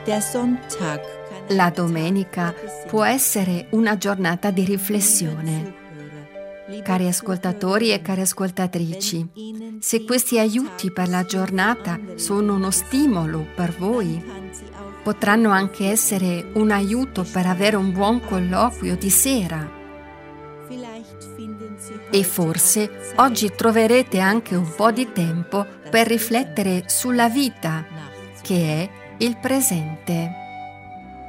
La domenica può essere una giornata di riflessione. Cari ascoltatori e cari ascoltatrici, se questi aiuti per la giornata sono uno stimolo per voi, potranno anche essere un aiuto per avere un buon colloquio di sera. E forse oggi troverete anche un po' di tempo per riflettere sulla vita, che è il presente.